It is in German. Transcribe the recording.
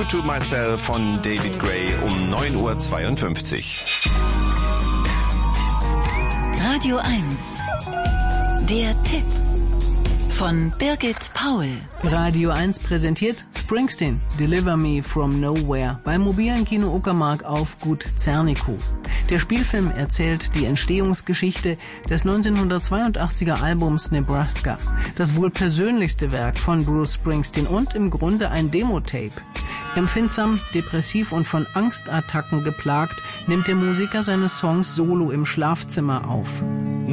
to Myself von David Gray um 9:52 Uhr. Radio 1. Der Tipp von Birgit Paul. Radio 1 präsentiert Springsteen, Deliver Me From Nowhere beim mobilen Kino Uckermark auf Gut Zernikow. Der Spielfilm erzählt die Entstehungsgeschichte des 1982er Albums Nebraska, das wohl persönlichste Werk von Bruce Springsteen und im Grunde ein Demo-Tape. Empfindsam, depressiv und von Angstattacken geplagt, nimmt der Musiker seine Songs solo im Schlafzimmer auf.